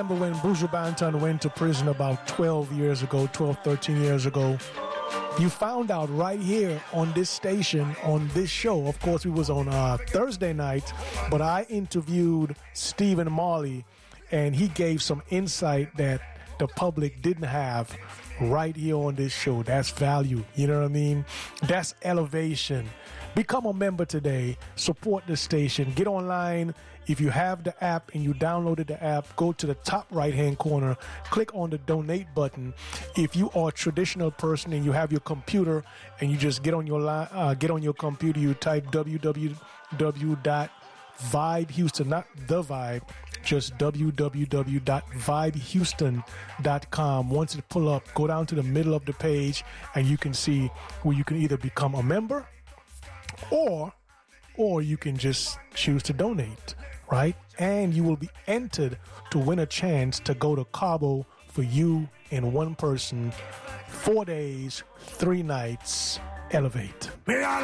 remember when Buju Banton went to prison about 13 years ago. You found out right here on this station, on this show. Of course, we was on Thursday night, but I interviewed Stephen Marley, and he gave some insight that the public didn't have right here on this show. That's value. You know what I mean? That's elevation. Become a member today. Support the station. Get online. If you have the app and you downloaded the app, go to the top right-hand corner, click on the donate button. If you are a traditional person and you have your computer and you just get on your computer, you type www.vibehouston, not the vibe, just www.vibehouston.com. Once it pull up, go down to the middle of the page and you can see where you can either become a member or you can just choose to donate, right? And you will be entered to win a chance to go to Cabo for you and one person, 4 days, 3 nights. Elevate.